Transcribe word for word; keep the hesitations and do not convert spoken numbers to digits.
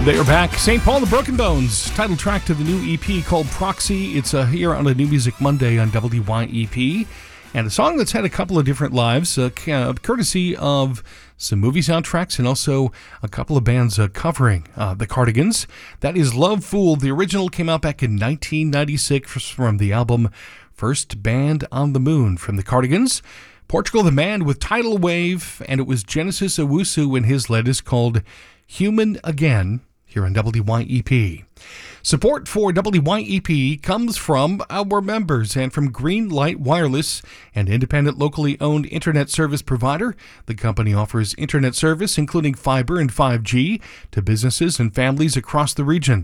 They are back. Saint Paul and the Broken Bones, title track to the new E P called Proxy. It's uh, here on a New Music Monday on W Y E P. And a song that's had a couple of different lives, uh, courtesy of some movie soundtracks and also a couple of bands uh, covering uh, the Cardigans. That is Love Fool. The original came out back in nineteen ninety-six from the album First Band on the Moon from the Cardigans. Portugal the Man with Tidal Wave, and it was Genesis Owusu and his latest called Human Again, here on W Y E P. Support for W Y E P comes from our members and from Greenlight Wireless, an independent locally owned internet service provider. The company offers internet service, including fiber and five G, to businesses and families across the region.